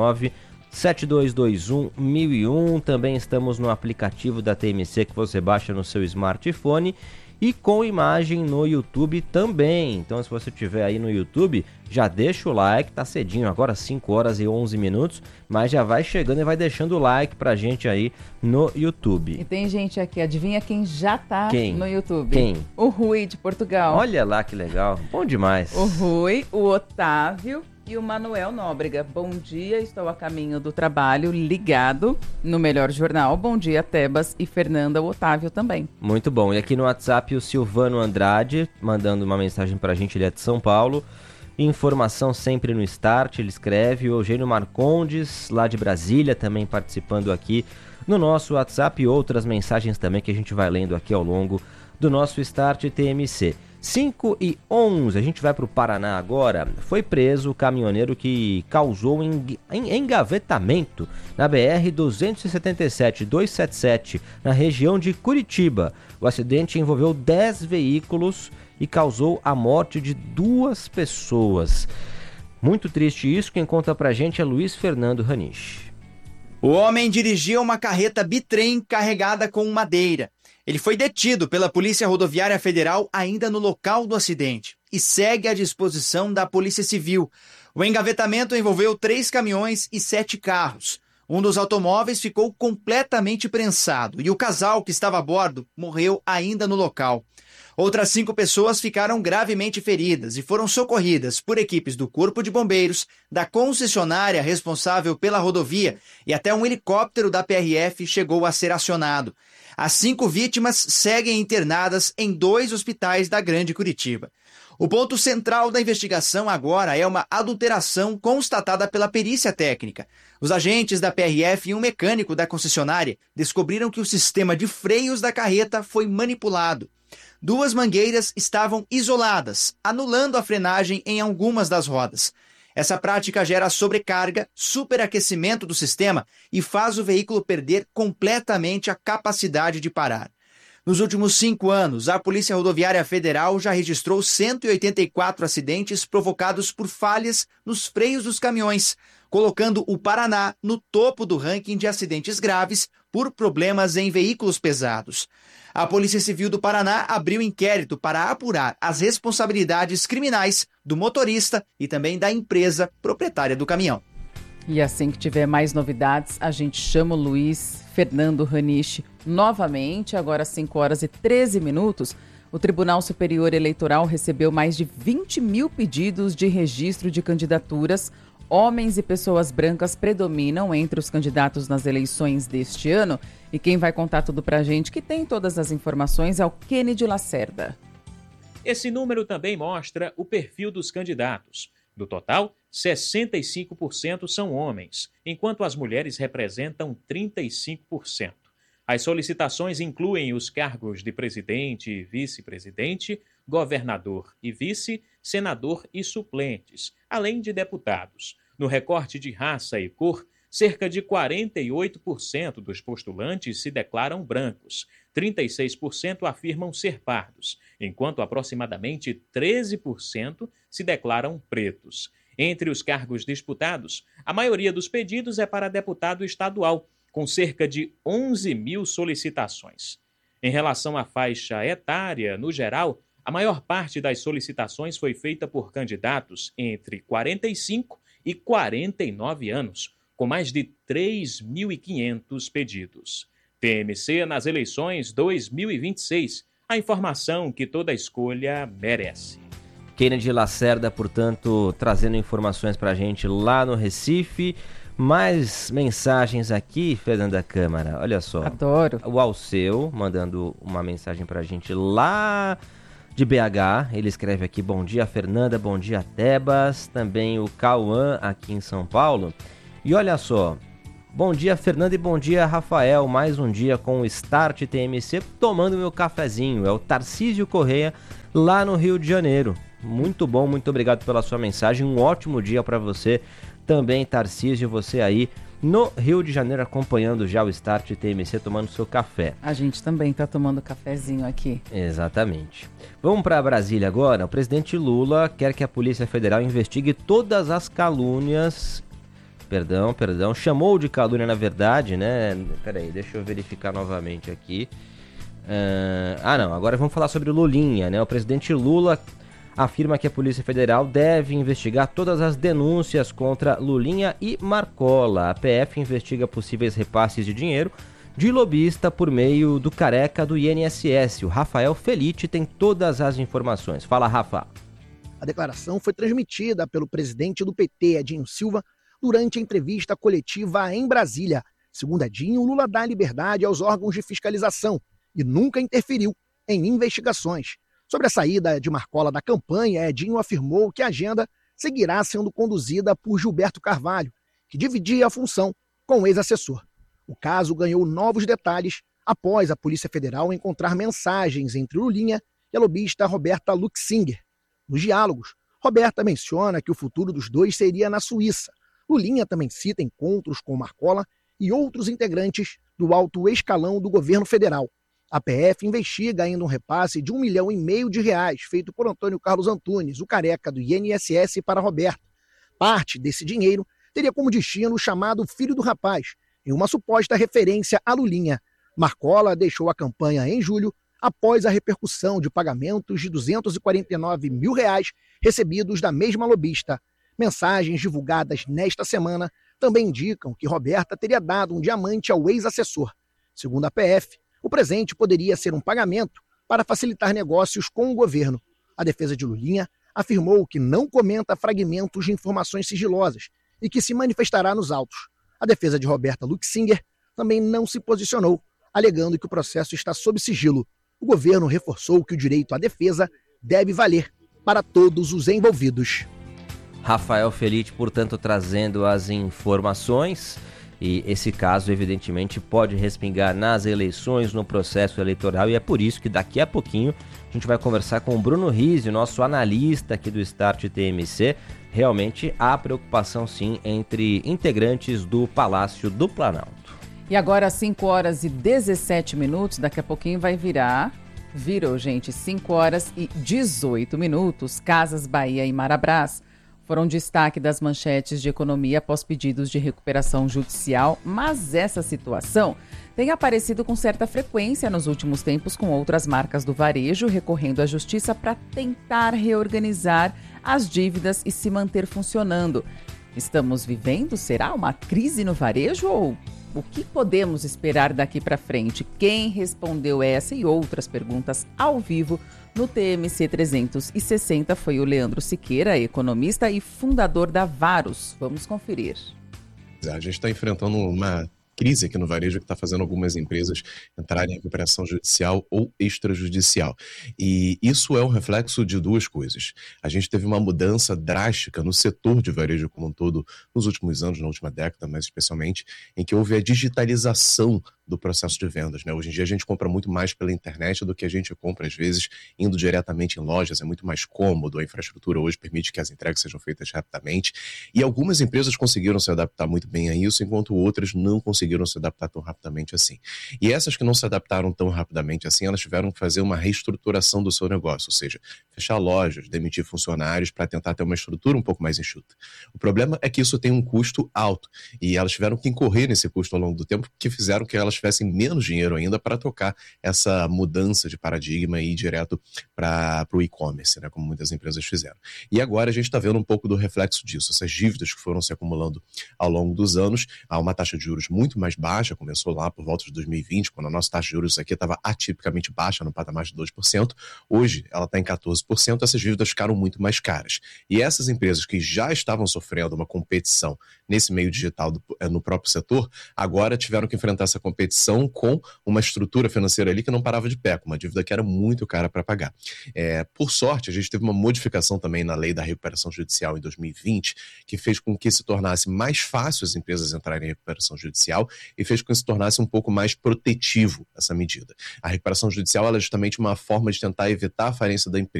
119-7221-1001. Também estamos no aplicativo da TMC que você baixa no seu smartphone. E com imagem no YouTube também. Então, se você estiver aí no YouTube, já deixa o like, tá cedinho, agora 5 horas e 11 minutos, mas já vai chegando e vai deixando o like pra gente aí no YouTube. E tem gente aqui, adivinha quem já tá no YouTube? Quem? O Rui, de Portugal. Olha lá que legal, bom demais. O Rui, o Otávio e o Manuel Nóbrega. Bom dia, estou a caminho do trabalho, ligado no Melhor Jornal. Bom dia, Tebas e Fernanda, o Otávio também. Muito bom. E aqui no WhatsApp o Silvano Andrade, mandando uma mensagem pra gente, ele é de São Paulo. Informação sempre no Start, ele escreve. O Eugênio Marcondes, lá de Brasília, também participando aqui no nosso WhatsApp. E outras mensagens também que a gente vai lendo aqui ao longo do nosso Start TMC. 5 e 11, a gente vai para o Paraná agora. Foi preso o caminhoneiro que causou engavetamento na BR-277-277, na região de Curitiba. O acidente envolveu 10 veículos e causou a morte de 2 pessoas. Muito triste isso, quem conta pra gente é Luiz Fernando Ranisch. O homem dirigia uma carreta bitrem carregada com madeira. Ele foi detido pela Polícia Rodoviária Federal ainda no local do acidente e segue à disposição da Polícia Civil. O engavetamento envolveu 3 caminhões e 7 carros. Um dos automóveis ficou completamente prensado e o casal que estava a bordo morreu ainda no local. Outras 5 pessoas ficaram gravemente feridas e foram socorridas por equipes do Corpo de Bombeiros, da concessionária responsável pela rodovia e até um helicóptero da PRF chegou a ser acionado. As 5 vítimas seguem internadas em 2 hospitais da Grande Curitiba. O ponto central da investigação agora é uma adulteração constatada pela perícia técnica. Os agentes da PRF e um mecânico da concessionária descobriram que o sistema de freios da carreta foi manipulado. 2 mangueiras estavam isoladas, anulando a frenagem em algumas das rodas. Essa prática gera sobrecarga, superaquecimento do sistema e faz o veículo perder completamente a capacidade de parar. Nos últimos 5 anos, a Polícia Rodoviária Federal já registrou 184 acidentes provocados por falhas nos freios dos caminhões, colocando o Paraná no topo do ranking de acidentes graves por problemas em veículos pesados. A Polícia Civil do Paraná abriu inquérito para apurar as responsabilidades criminais do motorista e também da empresa proprietária do caminhão. E assim que tiver mais novidades, a gente chama o Luiz Fernando Ranisch novamente. Agora, 5 horas e 13 minutos, o Tribunal Superior Eleitoral recebeu mais de 20 mil pedidos de registro de candidaturas. Homens e pessoas brancas predominam entre os candidatos nas eleições deste ano. E quem vai contar tudo pra gente, que tem todas as informações, é o Kennedy Lacerda. Esse número também mostra o perfil dos candidatos. Do total, 65% são homens, enquanto as mulheres representam 35%. As solicitações incluem os cargos de presidente e vice-presidente, governador e vice, senador e suplentes, além de deputados. No recorte de raça e cor, cerca de 48% dos postulantes se declaram brancos, 36% afirmam ser pardos, enquanto aproximadamente 13% se declaram pretos. Entre os cargos disputados, a maioria dos pedidos é para deputado estadual, com cerca de 11 mil solicitações. Em relação à faixa etária, no geral, a maior parte das solicitações foi feita por candidatos entre 45 e 49 anos, com mais de 3.500 pedidos. TMC nas eleições 2026, a informação que toda escolha merece. Kennedy Lacerda, portanto, trazendo informações para a gente lá no Recife. Mais mensagens aqui, Fernanda Câmara, olha só. Adoro. O Alceu mandando uma mensagem para a gente lá de BH. Ele escreve aqui: bom dia, Fernanda, bom dia, Tebas. Também o Cauã aqui em São Paulo. E olha só, bom dia, Fernanda, e bom dia, Rafael. Mais um dia com o Start TMC, tomando meu cafezinho. É o Tarcísio Correia, lá no Rio de Janeiro. Muito bom, muito obrigado pela sua mensagem. Um ótimo dia para você também, Tarcísio, você aí no Rio de Janeiro acompanhando já o Start TMC, tomando seu café. A gente também está tomando cafezinho aqui. Exatamente. Vamos para Brasília agora. O presidente Lula quer que a Polícia Federal investigue todas as calúnias. Perdão, chamou de calúnia na verdade, né? Peraí, deixa eu verificar novamente aqui. Agora vamos falar sobre o Lulinha, né? O presidente Lula afirma que a Polícia Federal deve investigar todas as denúncias contra Lulinha e Marcola. A PF investiga possíveis repasses de dinheiro de lobista por meio do careca do INSS. O Rafael Felite tem todas as informações. Fala, Rafa. A declaração foi transmitida pelo presidente do PT, Edinho Silva, durante a entrevista coletiva em Brasília. Segundo Edinho, Lula dá liberdade aos órgãos de fiscalização e nunca interferiu em investigações. Sobre a saída de Marcola da campanha, Edinho afirmou que a agenda seguirá sendo conduzida por Gilberto Carvalho, que dividia a função com o ex-assessor. O caso ganhou novos detalhes após a Polícia Federal encontrar mensagens entre Lulinha e a lobista Roberta Luxinger. Nos diálogos, Roberta menciona que o futuro dos dois seria na Suíça. Lulinha também cita encontros com Marcola e outros integrantes do alto escalão do governo federal. A PF investiga ainda um repasse de R$1,5 milhão feito por Antônio Carlos Antunes, o careca do INSS, para Roberta. Parte desse dinheiro teria como destino o chamado filho do rapaz, em uma suposta referência a Lulinha. Marcola deixou a campanha em julho após a repercussão de pagamentos de R$249 mil recebidos da mesma lobista. Mensagens divulgadas nesta semana também indicam que Roberta teria dado um diamante ao ex-assessor. Segundo a PF, o presente poderia ser um pagamento para facilitar negócios com o governo. A defesa de Lulinha afirmou que não comenta fragmentos de informações sigilosas e que se manifestará nos autos. A defesa de Roberta Luxinger também não se posicionou, alegando que o processo está sob sigilo. O governo reforçou que o direito à defesa deve valer para todos os envolvidos. Rafael Felite, portanto, trazendo as informações. E esse caso, evidentemente, pode respingar nas eleições, no processo eleitoral, e é por isso que daqui a pouquinho a gente vai conversar com o Bruno Rizzi, nosso analista aqui do Start TMC. Realmente há preocupação, sim, entre integrantes do Palácio do Planalto. E agora, 5 horas e 17 minutos, daqui a pouquinho vai virou, gente, 5 horas e 18 minutos, Casas Bahia e Marabras foram destaque das manchetes de economia após pedidos de recuperação judicial, mas essa situação tem aparecido com certa frequência nos últimos tempos com outras marcas do varejo recorrendo à justiça para tentar reorganizar as dívidas e se manter funcionando. Estamos vivendo, será, uma crise no varejo ou o que podemos esperar daqui para frente? Quem respondeu essa e outras perguntas ao vivo no TMC 360 foi o Leandro Siqueira, economista e fundador da Varus. Vamos conferir. A gente está enfrentando uma crise aqui no varejo que está fazendo algumas empresas entrarem em recuperação judicial ou extrajudicial. E isso é um reflexo de duas coisas. A gente teve uma mudança drástica no setor de varejo como um todo nos últimos anos, na última década, mais especialmente, em que houve a digitalização do processo de vendas, né? Hoje em dia a gente compra muito mais pela internet do que a gente compra, às vezes, indo diretamente em lojas, é muito mais cômodo, a infraestrutura hoje permite que as entregas sejam feitas rapidamente, e algumas empresas conseguiram se adaptar muito bem a isso, enquanto outras não conseguiram se adaptar tão rapidamente assim. E essas que não se adaptaram tão rapidamente assim, elas tiveram que fazer uma reestruturação do seu negócio, ou seja, fechar lojas, demitir funcionários para tentar ter uma estrutura um pouco mais enxuta. O problema é que isso tem um custo alto, e elas tiveram que incorrer nesse custo ao longo do tempo, que fizeram que elas tivessem menos dinheiro ainda para tocar essa mudança de paradigma e ir direto para o e-commerce, né, como muitas empresas fizeram. E agora a gente está vendo um pouco do reflexo disso, essas dívidas que foram se acumulando ao longo dos anos, há uma taxa de juros muito mais baixa, começou lá por volta de 2020, quando a nossa taxa de juros aqui estava atipicamente baixa, no patamar de 2%, hoje ela está em 14%, essas dívidas ficaram muito mais caras. E essas empresas que já estavam sofrendo uma competição nesse meio digital no próprio setor, agora tiveram que enfrentar essa competição com uma estrutura financeira ali que não parava de pé, com uma dívida que era muito cara para pagar. Por sorte, a gente teve uma modificação também na lei da recuperação judicial em 2020, que fez com que se tornasse mais fácil as empresas entrarem em recuperação judicial e fez com que se tornasse um pouco mais protetivo essa medida. A recuperação judicial ela é justamente uma forma de tentar evitar a falência da empresa.